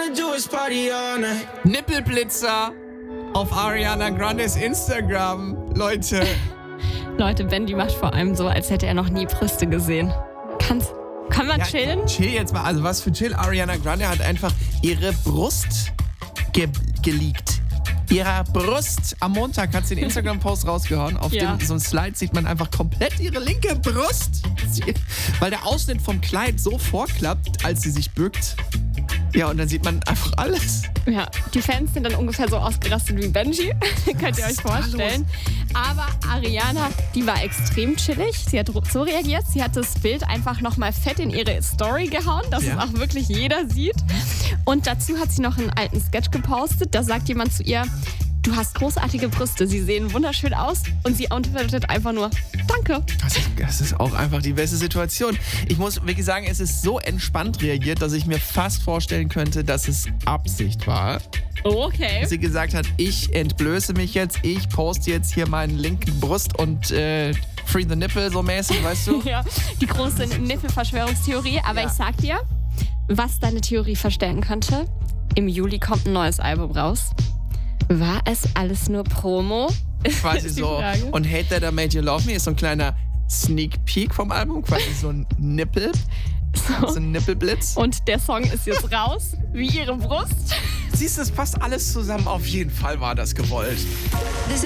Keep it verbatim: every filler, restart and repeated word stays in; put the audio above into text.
wanna do is party all night. Nippelblitzer auf Ariana Grandes Instagram. Leute. Leute, Benji macht vor allem so, als hätte er noch nie Brüste gesehen. Kannst, kann man Ja, chillen? Chill jetzt mal. Also was für chill. Ariana Grande hat einfach ihre Brust ge geleakt. Ihrer Brust. Am Montag hat sie den Instagram-Post rausgehauen. Auf Ja. dem so einem Slide sieht man einfach komplett ihre linke Brust. Sie, weil der Ausschnitt vom Kleid so vorklappt, als sie sich bückt. Ja, und dann sieht man einfach alles. Ja, die Fans sind dann ungefähr so ausgerastet wie Benji. Könnt ihr euch ist da vorstellen. Aber Ariana, die war extrem chillig. Sie hat so reagiert. Sie hat das Bild einfach nochmal fett in ihre Story gehauen, dass Ja. es auch wirklich jeder sieht. Und dazu hat sie noch einen alten Sketch gepostet. Da sagt jemand zu ihr, du hast großartige Brüste, sie sehen wunderschön aus. Und sie antwortet einfach nur, danke. Das ist, das ist auch einfach die beste Situation. Ich muss wirklich sagen, es ist so entspannt reagiert, dass ich mir fast vorstellen könnte, dass es Absicht war. Okay. Sie gesagt hat, ich entblöße mich jetzt, ich poste jetzt hier meinen linken Brust und äh, free the nipple so mäßig, weißt du? Ja, die große Nippelverschwörungstheorie. Aber Ja. ich sag dir, was deine Theorie verstärken könnte. Im Juli kommt ein neues Album raus. War es alles nur Promo? Quasi Ist die so. Frage. Und Hate That I Made You Love Me ist so ein kleiner Sneak Peek vom Album, quasi so ein Nippel, so So. ein Nippelblitz. Und der Song ist jetzt raus, wie ihre Brust. Siehst du, es passt alles zusammen. Auf jeden Fall war das gewollt.